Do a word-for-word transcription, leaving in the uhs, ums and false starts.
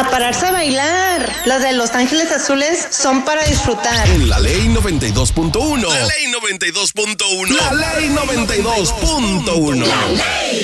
A pararse a bailar. Los de Los Ángeles Azules son para disfrutar. En la ley noventa y dos punto uno. La ley noventa y dos punto uno. La ley noventa y dos punto uno. La ley.